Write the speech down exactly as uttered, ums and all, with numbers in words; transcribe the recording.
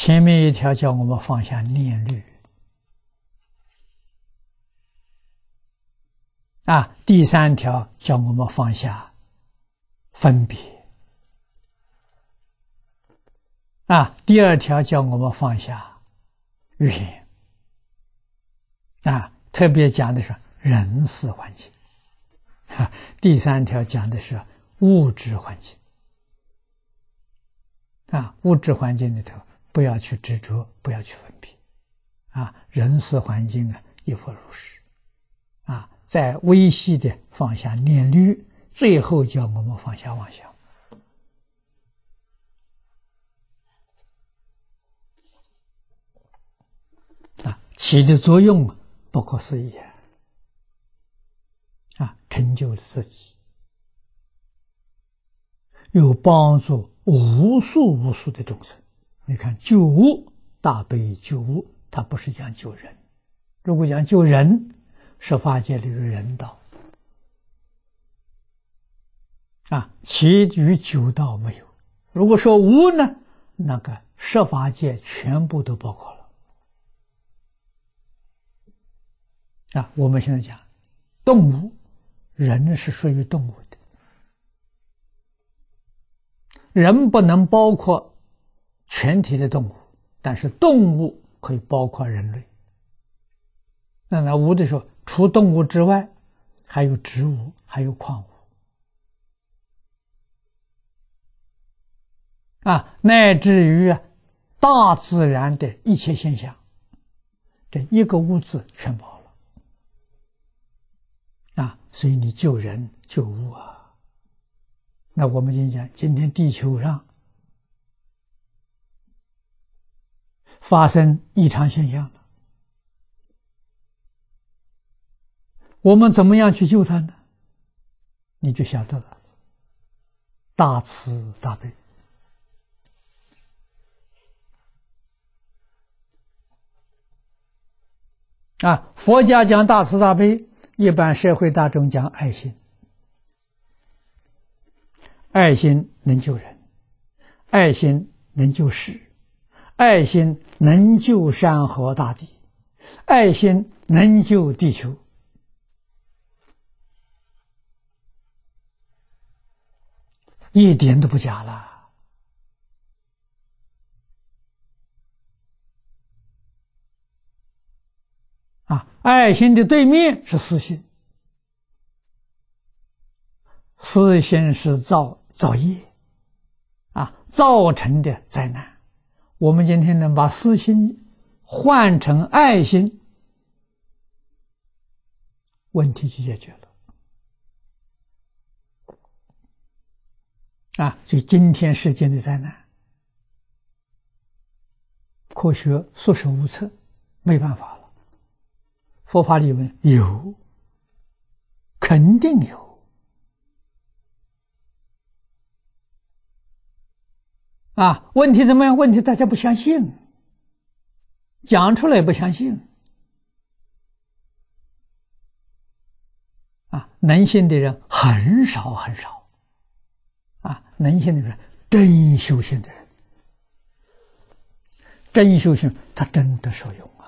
前面一条叫我们放下念虑啊，第三条叫我们放下分别啊，第二条叫我们放下语言啊，特别讲的是人事环境，啊，第三条讲的是物质环境啊，物质环境里头不要去执着，不要去分别啊，人事环境啊亦复如是啊，在微细的放下念虑，最后叫我们放下妄想啊，起的作用不可思议啊，成就了自己，有帮助无数无数的众生。你看救物，大悲救物，它不是讲救人，如果讲救人，十法界里的人道啊，其余九道没有。如果说无呢，那个十法界全部都包括了啊。我们现在讲动物，人是属于动物的，人不能包括全体的动物，但是动物可以包括人类。那那无的时候，除动物之外，还有植物，还有矿物啊，乃至于啊大自然的一切现象，这一个物质全包了啊。所以你救人救物啊，那我们今天讲，今天地球上发生异常现象了，我们怎么样去救它呢？你就晓得了，大慈大悲啊！佛家讲大慈大悲，一般社会大众讲爱心。爱心能救人，爱心能救世，爱心能救山河大地，爱心能救地球。一点都不假了啊！爱心的对面是私心，私心是造造业啊造成的灾难。我们今天能把私心换成爱心，问题就解决了啊！所以今天世间的灾难，科学束手无策，没办法了。佛法理论有，肯定有啊！问题怎么样？问题大家不相信，讲出来也不相信啊！能信的人很少很少啊！能信的人，真修行的人，真修行他真的受用。